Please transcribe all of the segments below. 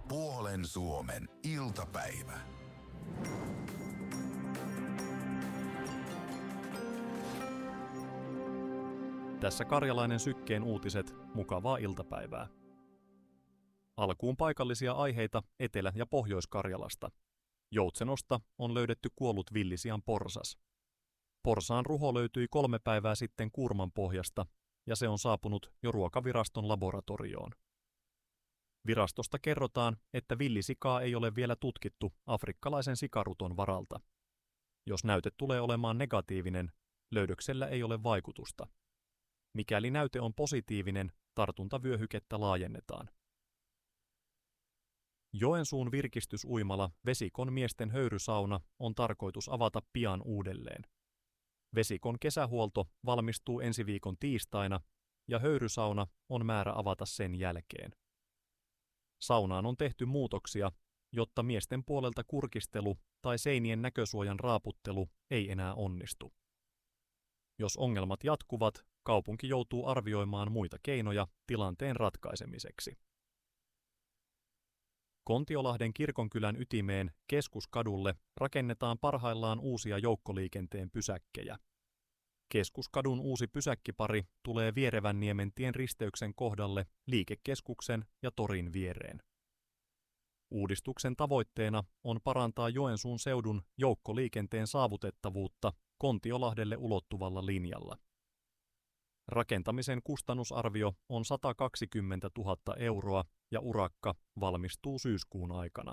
Puolen Suomen iltapäivä. Tässä Karjalainen Sykkeen uutiset, mukavaa iltapäivää. Alkuun paikallisia aiheita Etelä- ja Pohjois-Karjalasta. Joutsenosta on löydetty kuollut villisian porsas. Porsaan ruho löytyi 3 päivää sitten kuurman pohjasta, ja se on saapunut jo Ruokaviraston laboratorioon. Virastosta kerrotaan, että villisikaa ei ole vielä tutkittu afrikkalaisen sikaruton varalta. Jos näyte tulee olemaan negatiivinen, löydöksellä ei ole vaikutusta. Mikäli näyte on positiivinen, tartuntavyöhykettä laajennetaan. Joensuun virkistysuimala Vesikon miesten höyrysauna on tarkoitus avata pian uudelleen. Vesikon kesähuolto valmistuu ensi viikon tiistaina ja höyrysauna on määrä avata sen jälkeen. Saunaan on tehty muutoksia, jotta miesten puolelta kurkistelu tai seinien näkösuojan raaputtelu ei enää onnistu. Jos ongelmat jatkuvat, kaupunki joutuu arvioimaan muita keinoja tilanteen ratkaisemiseksi. Kontiolahden kirkonkylän ytimeen Keskuskadulle rakennetaan parhaillaan uusia joukkoliikenteen pysäkkejä. Keskuskadun uusi pysäkkipari tulee Vierevänniemen tien risteyksen kohdalle liikekeskuksen ja torin viereen. Uudistuksen tavoitteena on parantaa Joensuun seudun joukkoliikenteen saavutettavuutta Kontiolahdelle ulottuvalla linjalla. Rakentamisen kustannusarvio on 120 000 € ja urakka valmistuu syyskuun aikana.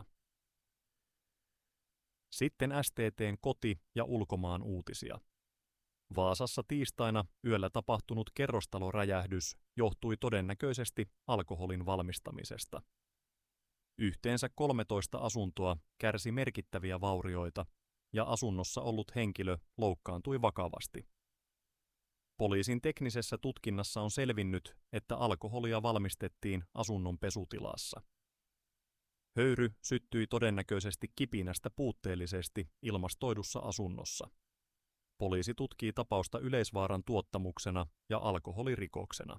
Sitten STT:n koti- ja ulkomaan uutisia. Vaasassa tiistaina yöllä tapahtunut kerrostaloräjähdys johtui todennäköisesti alkoholin valmistamisesta. Yhteensä 13 asuntoa kärsi merkittäviä vaurioita ja asunnossa ollut henkilö loukkaantui vakavasti. Poliisin teknisessä tutkinnassa on selvinnyt, että alkoholia valmistettiin asunnon pesutilassa. Höyry syttyi todennäköisesti kipinästä puutteellisesti ilmastoidussa asunnossa. Poliisi tutkii tapausta yleisvaaran tuottamuksena ja alkoholirikoksena.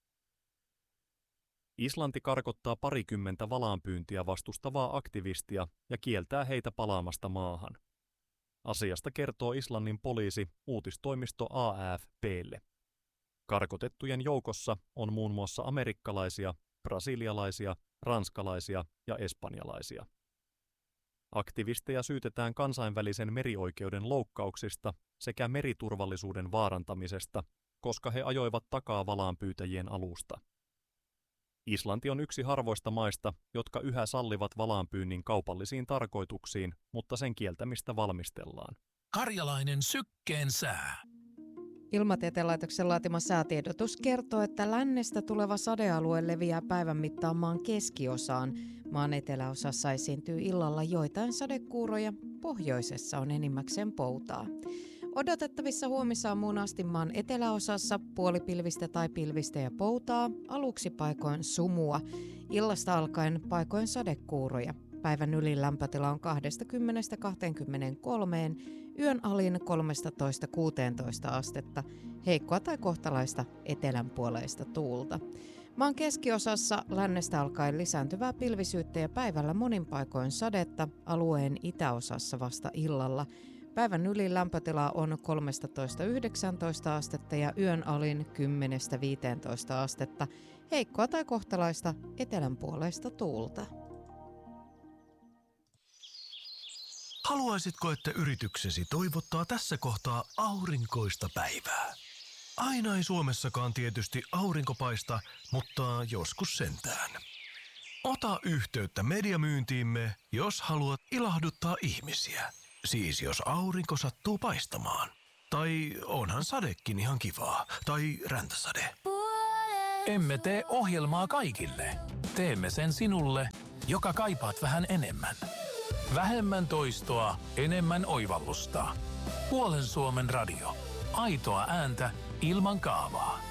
Islanti karkottaa 20 valaanpyyntiä vastustavaa aktivistia ja kieltää heitä palaamasta maahan. Asiasta kertoo Islannin poliisi uutistoimisto AFP:lle. Karkotettujen joukossa on muun muassa amerikkalaisia, brasilialaisia, ranskalaisia ja espanjalaisia. Aktivisteja syytetään kansainvälisen merioikeuden loukkauksista sekä meriturvallisuuden vaarantamisesta, koska he ajoivat takaa valaanpyytäjien alusta. Islanti on yksi harvoista maista, jotka yhä sallivat valaanpyynnin kaupallisiin tarkoituksiin, mutta sen kieltämistä valmistellaan. Karjalainen Sykkeen sää. Ilmatieteen laitoksen laatima säätiedotus kertoo, että lännestä tuleva sadealue leviää päivän mittaan maan keskiosaan. Maan eteläosassa esiintyy illalla joitain sadekuuroja, pohjoisessa on enimmäkseen poutaa. Odotettavissa huomisaamuun asti maan eteläosassa puolipilvistä tai pilvistä ja poutaa, aluksi paikoin sumua, illasta alkaen paikoin sadekuuroja. Päivän ylin lämpötila on 20–23, yön alin 13–16 astetta, heikkoa tai kohtalaista etelänpuoleista tuulta. Maan keskiosassa lännestä alkaen lisääntyvää pilvisyyttä ja päivällä monin paikoin sadetta, alueen itäosassa vasta illalla. Päivän ylin lämpötila on 13–19 astetta ja yön alin 10–15 astetta, heikkoa tai kohtalaista etelänpuoleista tuulta. Haluaisitko, että yrityksesi toivottaa tässä kohtaa aurinkoista päivää? Aina ei Suomessakaan tietysti aurinko paista, mutta joskus sentään. Ota yhteyttä mediamyyntiimme, jos haluat ilahduttaa ihmisiä. Siis jos aurinko sattuu paistamaan. Tai onhan sadekin ihan kivaa. Tai räntäsade. Emme tee ohjelmaa kaikille. Teemme sen sinulle, joka kaipaat vähän enemmän. Vähemmän toistoa, enemmän oivallusta. Puolen Suomen radio. Aitoa ääntä ilman kaavaa.